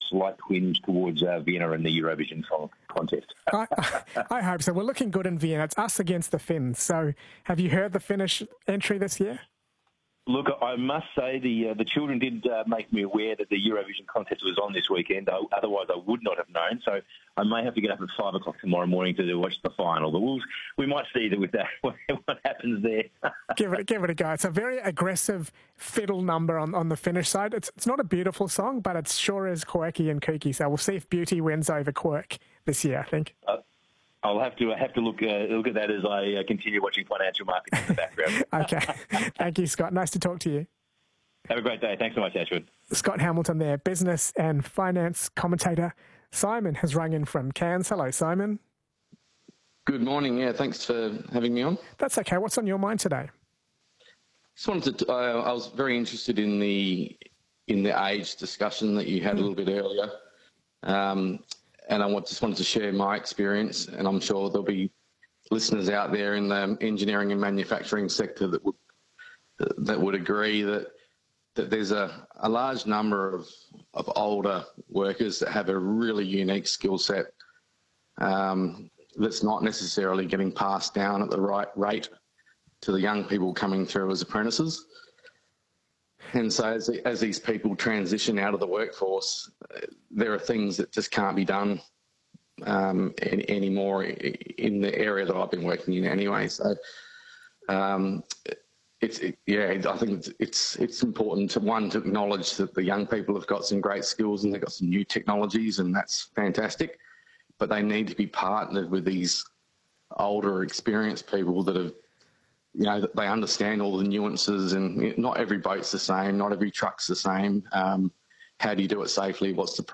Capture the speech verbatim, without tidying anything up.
slight twinge towards uh, Vienna and the Eurovision Song Contest. I, I hope so. We're looking good in Vienna. It's us against the Finns. So have you heard the Finnish entry this year? Look, I must say the uh, the children did uh, make me aware that the Eurovision contest was on this weekend. I, otherwise, I would not have known. So I may have to get up at five o'clock tomorrow morning to watch the final. But we'll, we might see that with that what happens there. give it, give it a go. It's a very aggressive fiddle number on, on the Finnish side. It's it's not a beautiful song, but it sure is quirky and kooky. So we'll see if beauty wins over quirk this year, I think. Uh, I'll have to have to look uh, look at that as I uh, continue watching financial markets in the background. Okay. Thank you, Scott. Nice to talk to you. Have a great day. Thanks so much, Ashwin. Scott Hamilton there, business and finance commentator. Simon has rung in from Cairns. Hello, Simon. Good morning. Yeah, thanks for having me on. That's okay. What's on your mind today? Just wanted to. Uh, I was very interested in the in the age discussion that you had a little bit earlier. Um, And I want, just wanted to share my experience, and I'm sure there'll be listeners out there in the engineering and manufacturing sector that would that would agree that that there's a, a large number of, of older workers that have a really unique skill set um, that's not necessarily getting passed down at the right rate to the young people coming through as apprentices. And so as, as these people transition out of the workforce, uh, there are things that just can't be done um, any, anymore in the area that I've been working in anyway. So um, it's, it, yeah, I think it's, it's, it's important to, one, to acknowledge that the young people have got some great skills and they've got some new technologies, and that's fantastic, but they need to be partnered with these older, experienced people that have, you know, they understand all the nuances, and not every boat's the same, not every truck's the same. Um, how do you do it safely? What's the